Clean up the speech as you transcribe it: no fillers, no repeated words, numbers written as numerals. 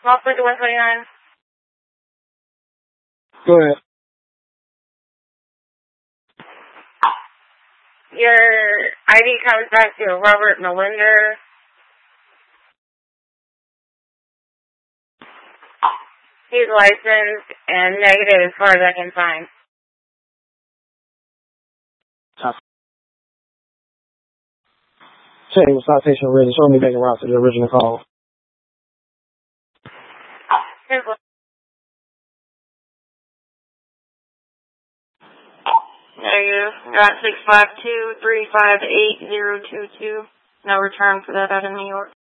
Mostly to 129. Go ahead. Your ID comes back to Robert Melinder. He's licensed and negative as far as I can find. Checking with citation ready. Show me back and route to the original call. Simple. There you got 652-358-022. No return for that out of New York.